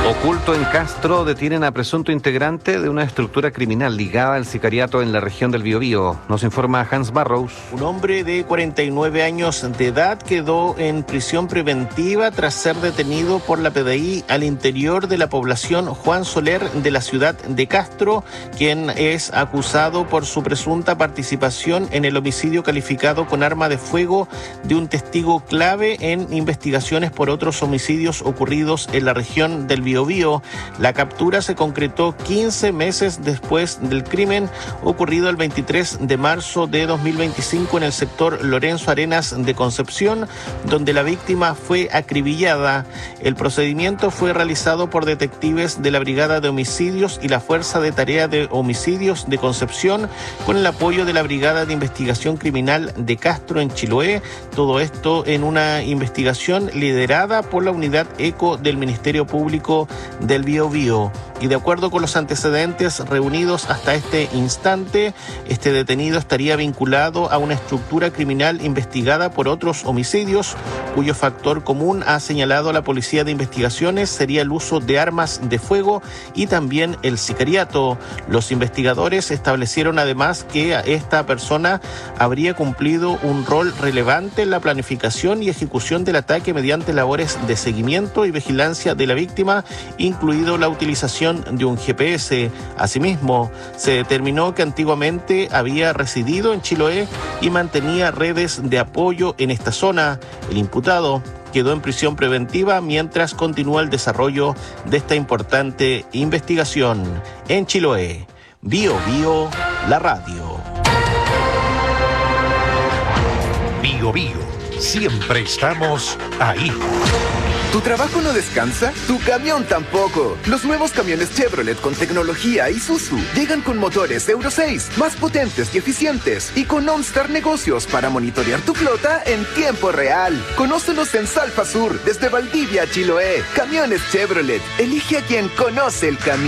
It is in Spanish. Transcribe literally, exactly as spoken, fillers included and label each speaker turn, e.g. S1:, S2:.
S1: Oculto en Castro, detienen a presunto integrante de una estructura criminal ligada al sicariato en la región del Biobío. Nos informa Hans Barrows.
S2: Un hombre de cuarenta y nueve años de edad quedó en prisión preventiva tras ser detenido por la P D I al interior de la población Juan Soler de la ciudad de Castro, quien es acusado por su presunta participación en el homicidio calificado con arma de fuego de un testigo clave en investigaciones por otros homicidios ocurridos en la región del Biobío. La captura se concretó quince meses después del crimen ocurrido el veintitrés de marzo de dos mil veinticinco en el sector Lorenzo Arenas de Concepción, donde la víctima fue acribillada. El procedimiento fue realizado por detectives de la Brigada de Homicidios y la Fuerza de Tarea de Homicidios de Concepción, con el apoyo de la Brigada de Investigación Criminal de Castro en Chiloé. Todo esto en una investigación liderada por la Unidad ECO del Ministerio Público del Biobío. Y de acuerdo con los antecedentes reunidos hasta este instante, este detenido estaría vinculado a una estructura criminal investigada por otros homicidios, cuyo factor común, ha señalado la Policía de Investigaciones, sería el uso de armas de fuego y también el sicariato. Los investigadores establecieron además que esta persona habría cumplido un rol relevante en la planificación y ejecución del ataque mediante labores de seguimiento y vigilancia de la víctima, incluido la utilización de un G P S. Asimismo, se determinó que antiguamente había residido en Chiloé y mantenía redes de apoyo en esta zona. El imputado quedó en prisión preventiva mientras continúa el desarrollo de esta importante investigación. En Chiloé, Bio Bio, la radio.
S3: Bio Bio, siempre estamos ahí.
S4: ¿Tu trabajo no descansa? ¡Tu camión tampoco! Los nuevos camiones Chevrolet con tecnología Isuzu llegan con motores Euro seis, más potentes y eficientes, y con OnStar Negocios para monitorear tu flota en tiempo real. Conócelos en Salfa Sur, desde Valdivia a Chiloé. Camiones Chevrolet. Elige a quien conoce el camino.